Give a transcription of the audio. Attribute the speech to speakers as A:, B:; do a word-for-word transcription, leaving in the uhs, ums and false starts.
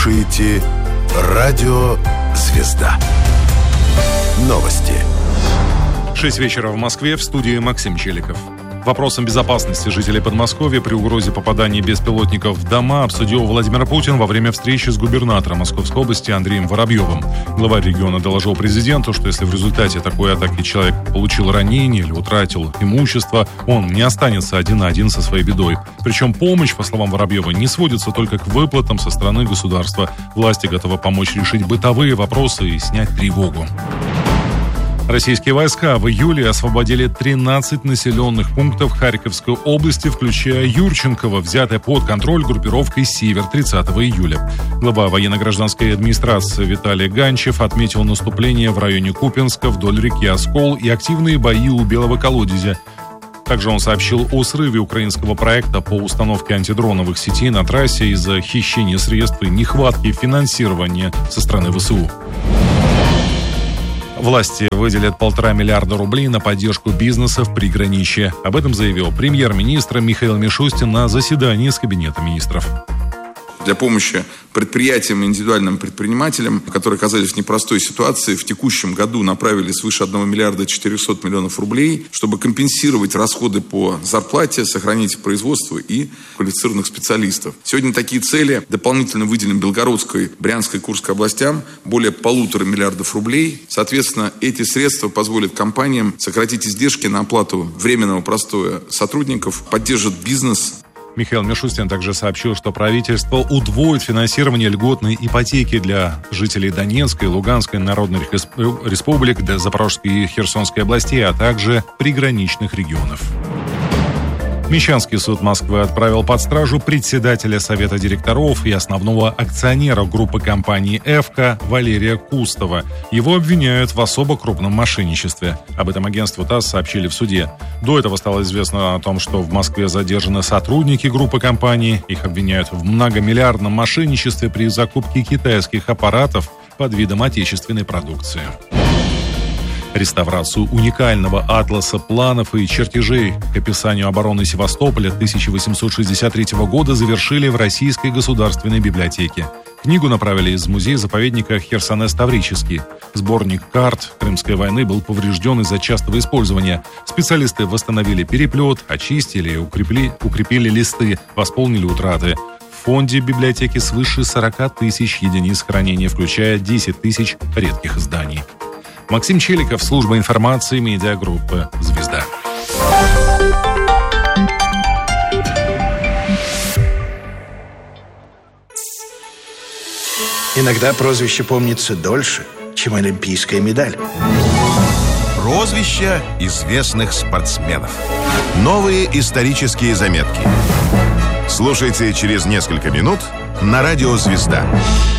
A: слушаете Радио «Звезда». Новости.
B: шесть вечера в Москве, в студии Максим Челиков. Вопросом безопасности жителей Подмосковья при угрозе попадания беспилотников в дома обсудил Владимир Путин во время встречи с губернатором Московской области Андреем Воробьевым. Глава региона доложил президенту, что если в результате такой атаки человек получил ранение или утратил имущество, он не останется один на один со своей бедой. Причем помощь, по словам Воробьева, не сводится только к выплатам со стороны государства. Власти готовы помочь решить бытовые вопросы и снять тревогу. Российские войска в июле освободили тринадцать населенных пунктов Харьковской области, включая Юрченково, взятое под контроль группировкой «Север» тридцатого июля. Глава военно-гражданской администрации Виталий Ганчев отметил наступление в районе Купянска вдоль реки Оскол и активные бои у Белого колодезя. Также он сообщил о срыве украинского проекта по установке антидроновых сетей на трассе из-за хищения средств и нехватки финансирования со стороны ВСУ. Власти выделят полтора миллиарда рублей на поддержку бизнеса в приграничье. Об этом заявил премьер-министр Михаил Мишустин на заседании с Кабинета министров.
C: Для помощи предприятиям и индивидуальным предпринимателям, которые оказались в непростой ситуации, в текущем году направили свыше одного миллиарда четырехсот миллионов рублей, чтобы компенсировать расходы по зарплате, сохранить производство и квалифицированных специалистов. Сегодня такие цели дополнительно выделены Белгородской, Брянской и Курской областям более полутора миллиардов рублей. Соответственно, эти средства позволят компаниям сократить издержки на оплату временного простоя сотрудников, поддержат бизнес.
B: Михаил Мишустин также сообщил, что правительство удвоит финансирование льготной ипотеки для жителей Донецкой, Луганской народных республик, Запорожской и Херсонской областей, а также приграничных регионов. Мещанский суд Москвы отправил под стражу председателя Совета директоров и основного акционера группы компании «Эвка» Валерия Кустова. Его обвиняют в особо крупном мошенничестве. Об этом агентству ТАСС сообщили в суде. До этого стало известно о том, что в Москве задержаны сотрудники группы компании. Их обвиняют в многомиллиардном мошенничестве при закупке китайских аппаратов под видом отечественной продукции. Реставрацию уникального атласа планов и чертежей к описанию обороны Севастополя тысяча восемьсот шестьдесят третьего года завершили в Российской государственной библиотеке. Книгу направили из музея-заповедника Херсонес-Таврический. Сборник карт Крымской войны был поврежден из-за частого использования. Специалисты восстановили переплет, очистили и укрепили, укрепили листы, восполнили утраты. В фонде библиотеки свыше сорок тысяч единиц хранения, включая десять тысяч редких изданий. Максим Челиков, служба информации медиагруппы «Звезда».
D: Иногда прозвище помнится дольше, чем олимпийская медаль.
A: Прозвища известных спортсменов. Новые исторические заметки. Слушайте через несколько минут на радио «Звезда».